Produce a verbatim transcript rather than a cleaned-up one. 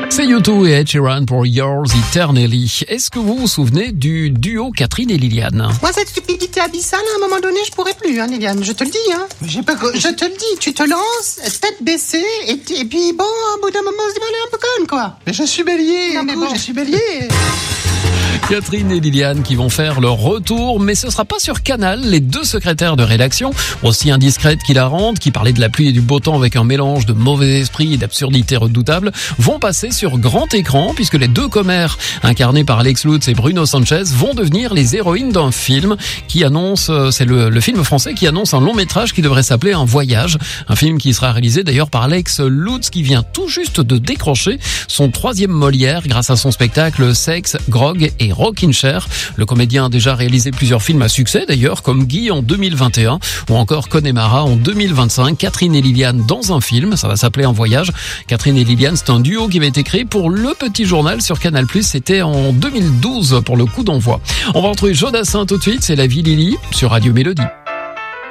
C'est U deux et Ed Sheeran pour Yours Eternally. Est-ce que vous vous souvenez du duo Catherine et Liliane? Moi, cette stupidité abyssale, à un moment donné, je pourrais plus, hein, Liliane. Je te le dis, hein. J'ai pas, je te le dis, tu te lances, tête baissée, et, et puis bon, au bout d'un moment, on se dit, bon, elle est un peu conne, quoi. Mais je suis bélier, Non, mais bon. je suis bélier. Catherine et Liliane qui vont faire leur retour, mais ce sera pas sur Canal. Les deux secrétaires de rédaction, aussi indiscrètes qu'hilarantes, qui parlaient de la pluie et du beau temps avec un mélange de mauvais esprit et d'absurdité redoutable, vont passer sur grand écran, puisque les deux commères, incarnés par Alex Lutz et Bruno Sanchez, vont devenir les héroïnes d'un film qui annonce, c'est le, le film français qui annonce un long métrage qui devrait s'appeler Un voyage. Un film qui sera réalisé d'ailleurs par Alex Lutz, qui vient tout juste de décrocher son troisième Molière grâce à son spectacle Sex, Grog et Rockin' Chair. Le comédien a déjà réalisé plusieurs films à succès d'ailleurs, comme Guy en deux mille vingt et un ou encore Connemara en deux mille vingt-cinq. Catherine et Liliane dans un film, ça va s'appeler Un voyage. Catherine et Liliane, c'est un duo qui avait été créé pour Le Petit Journal sur Canal plus, c'était en deux mille douze pour le coup d'envoi. On va retrouver Jodassin tout de suite, c'est La Vie Lily sur Radio Mélodie.